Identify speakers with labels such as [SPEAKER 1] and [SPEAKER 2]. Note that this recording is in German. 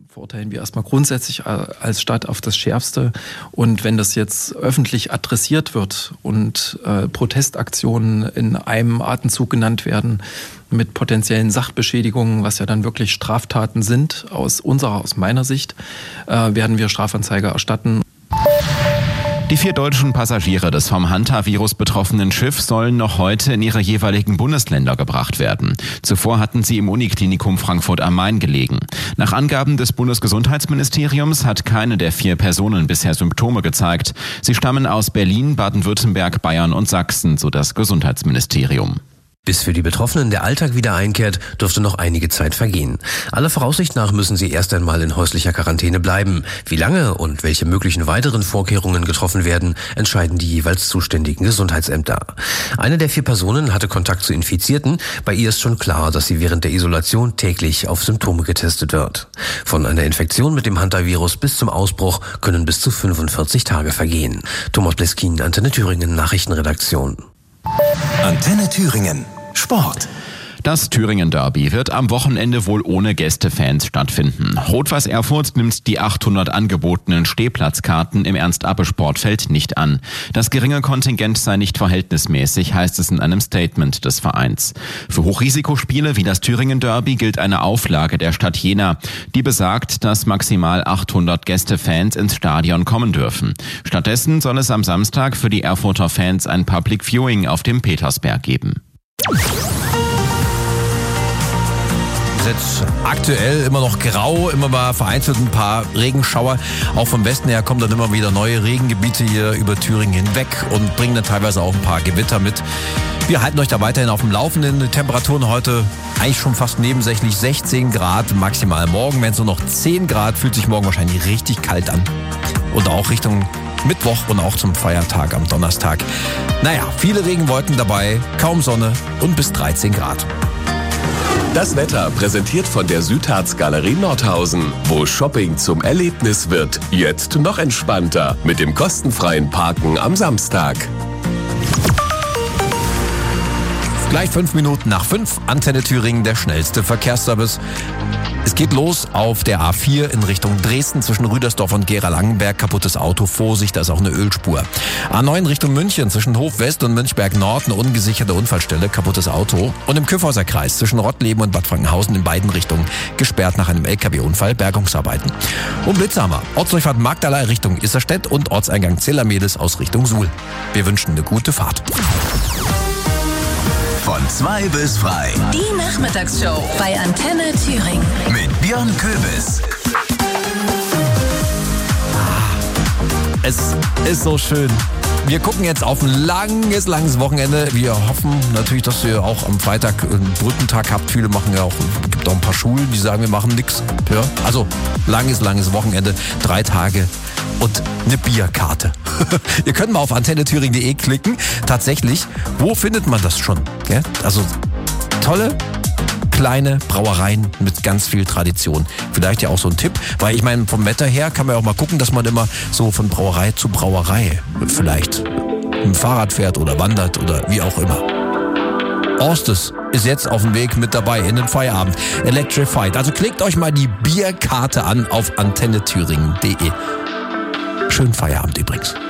[SPEAKER 1] verurteilen wir erstmal grundsätzlich als Stadt auf das Schärfste. Und wenn das jetzt öffentlich adressiert wird und Protestaktionen in einem Atemzug genannt werden mit potenziellen Sachbeschädigungen, was ja dann wirklich Straftaten sind, aus meiner Sicht, werden wir Strafanzeige erstatten.
[SPEAKER 2] Die 4 deutschen Passagiere des vom Hantavirus betroffenen Schiffs sollen noch heute in ihre jeweiligen Bundesländer gebracht werden. Zuvor hatten sie im Uniklinikum Frankfurt am Main gelegen. Nach Angaben des Bundesgesundheitsministeriums hat keine der 4 Personen bisher Symptome gezeigt. Sie stammen aus Berlin, Baden-Württemberg, Bayern und Sachsen, so das Gesundheitsministerium.
[SPEAKER 3] Bis für die Betroffenen der Alltag wieder einkehrt, dürfte noch einige Zeit vergehen. Aller Voraussicht nach müssen sie erst einmal in häuslicher Quarantäne bleiben. Wie lange und welche möglichen weiteren Vorkehrungen getroffen werden, entscheiden die jeweils zuständigen Gesundheitsämter. Eine der 4 Personen hatte Kontakt zu Infizierten. Bei ihr ist schon klar, dass sie während der Isolation täglich auf Symptome getestet wird. Von einer Infektion mit dem Hantavirus bis zum Ausbruch können bis zu 45 Tage vergehen. Thomas Bleskin, Antenne Thüringen, Nachrichtenredaktion.
[SPEAKER 4] Antenne Thüringen. Sport.
[SPEAKER 2] Das Thüringen-Derby wird am Wochenende wohl ohne Gästefans stattfinden. Rot-Weiß Erfurt nimmt die 800 angebotenen Stehplatzkarten im Ernst-Abbe-Sportfeld nicht an. Das geringe Kontingent sei nicht verhältnismäßig, heißt es in einem Statement des Vereins. Für Hochrisikospiele wie das Thüringen-Derby gilt eine Auflage der Stadt Jena, die besagt, dass maximal 800 Gästefans ins Stadion kommen dürfen. Stattdessen soll es am Samstag für die Erfurter Fans ein Public Viewing auf dem Petersberg geben.
[SPEAKER 5] Jetzt aktuell immer noch grau, immer mal vereinzelt ein paar Regenschauer. Auch vom Westen her kommen dann immer wieder neue Regengebiete hier über Thüringen hinweg und bringen dann teilweise auch ein paar Gewitter mit. Wir halten euch da weiterhin auf dem Laufenden. Die Temperaturen heute eigentlich schon fast nebensächlich 16 Grad maximal. Morgen werden es nur noch 10 Grad, fühlt sich morgen wahrscheinlich richtig kalt an. Und auch Richtung Mittwoch und auch zum Feiertag am Donnerstag. Naja, viele Regenwolken dabei, kaum Sonne und bis 13 Grad.
[SPEAKER 6] Das Wetter präsentiert von der Südharz Galerie Nordhausen, wo Shopping zum Erlebnis wird. Jetzt noch entspannter mit dem kostenfreien Parken am Samstag.
[SPEAKER 5] Gleich 5 Minuten nach 5, Antenne Thüringen, der schnellste Verkehrsservice. Es geht los auf der A4 in Richtung Dresden zwischen Rüdersdorf und Gera-Langenberg. Kaputtes Auto, Vorsicht, da ist auch eine Ölspur. A9 Richtung München zwischen Hof West und Münchberg Nord, eine ungesicherte Unfallstelle, kaputtes Auto. Und im Kyffhäuser Kreis zwischen Rottleben und Bad Frankenhausen in beiden Richtungen gesperrt nach einem LKW-Unfall, Bergungsarbeiten. Und Blitzhammer, Ortsdurchfahrt Magdala Richtung Isserstedt und Ortseingang Zellamedes aus Richtung Suhl. Wir wünschen eine gute Fahrt.
[SPEAKER 4] Von 2 bis frei.
[SPEAKER 7] Die Nachmittagsshow bei Antenne Thüringen.
[SPEAKER 4] Mit Björn Köbis.
[SPEAKER 5] Es ist so schön. Wir gucken jetzt auf ein langes Wochenende. Wir hoffen natürlich, dass ihr auch am Freitag einen Brückentag habt. Viele machen ja auch, es gibt auch ein paar Schulen, die sagen, wir machen nichts. Ja, also langes Wochenende, 3 Tage und eine Bierkarte. Ihr könnt mal auf antennethüringen.de klicken. Tatsächlich, wo findet man das schon? Gell? Also tolle kleine Brauereien mit ganz viel Tradition. Vielleicht ja auch so ein Tipp, weil ich meine, vom Wetter her kann man ja auch mal gucken, dass man immer so von Brauerei zu Brauerei vielleicht mit dem Fahrrad fährt oder wandert oder wie auch immer. Orstes ist jetzt auf dem Weg mit dabei in den Feierabend. Electrified. Also klickt euch mal die Bierkarte an auf antennethüringen.de. Schönen Feierabend übrigens.